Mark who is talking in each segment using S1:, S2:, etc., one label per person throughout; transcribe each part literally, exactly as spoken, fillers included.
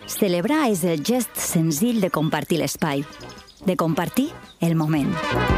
S1: Celebrar és el gest senzill de compartir l'espai, de compartir el moment.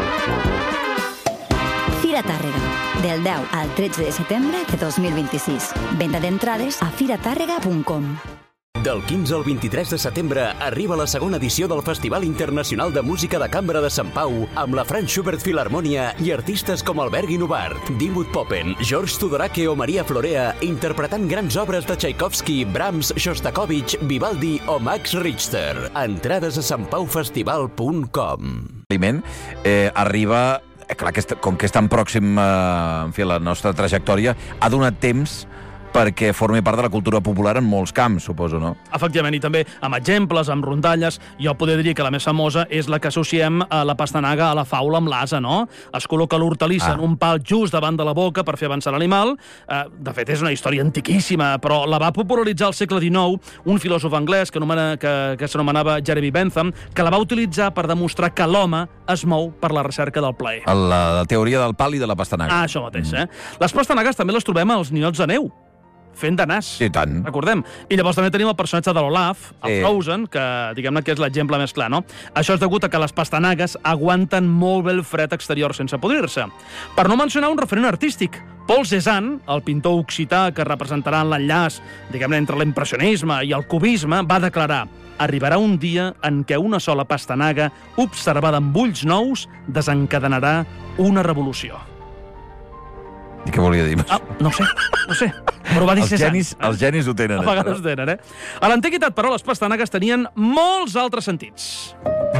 S1: Fira Tàrrega, del deu al tretze de setembre de dos mil vint-i-sis. Venda d'entrades a fira tàrrega punt com.
S2: Del quinze al vint-i-tres de setembre arriba la segona edició del Festival Internacional de Música de Cambra de Sant Pau amb la Franz Schubert Filharmonia i artistes com Albert Guinovart, Dimut Popen, George Tudorake o Maria Florea interpretant grans obres de Tchaikovsky, Brahms, Shostakovich, Vivaldi o Max Richter. Entrades a sant pau festival punt com.
S3: Eh, arriba, eh, clar, que est, com que és tan pròxim eh, en fi, la nostra trajectòria, ha donat temps perquè formi part de la cultura popular en molts camps, suposo, no?
S4: Efectivament, i també amb exemples, amb rondalles. Jo podria dir que la més famosa és la que associem a la pastanaga a la faula amb l'ase, no? Es col·loca l'hortalissa ah. en un pal just davant de la boca per fer avançar l'animal. Eh, de fet, és una història antiquíssima, però la va popularitzar al segle dinou un filòsof anglès que, anomena, que, que s'anomenava Jeremy Bentham, que la va utilitzar per demostrar que l'home es mou per la recerca del plaer.
S3: La, la teoria del pal i de la pastanaga.
S4: Ah, això mateix, eh? Les pastanagues també les trobem als ninots de neu, fent de nas.
S3: I tant.
S4: Recordem. I llavors també tenim el personatge de l'Olaf, el
S3: Eh.
S4: Frozen, que diguem-ne que és l'exemple més clar, no? Això és degut a que les pastanagues aguanten molt bé el fred exterior sense podrir-se. Per no mencionar un referent artístic, Paul Cézanne, el pintor occità que representarà l'enllaç, diguem-ne, entre l'impressionisme i el cubisme, va declarar: arribarà un dia en què una sola pastanaga, observada amb ulls nous, desencadenarà una revolució.
S3: I què volia dir?
S4: Ah, no sé, no sé. Però va dir
S3: els,
S4: Cézanne.
S3: genis, els genis ho tenen.
S4: A vegades ho tenen, eh? A l'antiguitat, però, les pastanagues tenien molts altres sentits.